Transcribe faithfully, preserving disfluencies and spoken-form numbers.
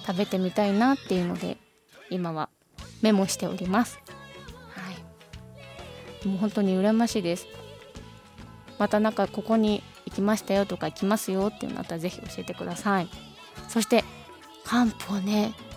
食べてみたいなっていうので今はメモしております。はい、もう本当に羨ましいです。またなんかここに行きましたよとか行きますよっていうのあったらぜひ教えてください。そして漢方ね、